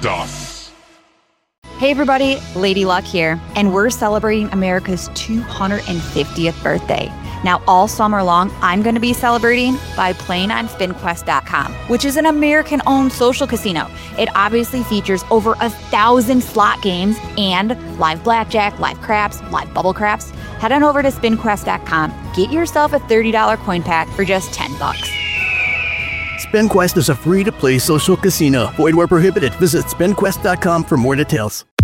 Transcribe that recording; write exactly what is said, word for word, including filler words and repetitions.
das. Hey everybody, Lady Luck here, and we're celebrating America's two hundred fiftieth birthday. Now, all summer long, I'm going to be celebrating by playing on Spin Quest dot com, which is an American-owned social casino. It obviously features over a thousand slot games and live blackjack, live craps, live bubble craps. Head on over to Spin Quest dot com. Get yourself a thirty dollars coin pack for just ten bucks. SpinQuest is a free-to-play social casino. Void where prohibited. Visit Spin Quest dot com for more details.